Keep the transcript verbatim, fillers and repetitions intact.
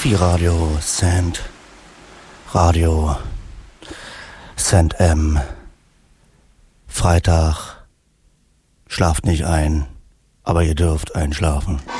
Fi Radio Sand. Radio Sand M. Freitag. Schlaft nicht ein, aber ihr dürft einschlafen.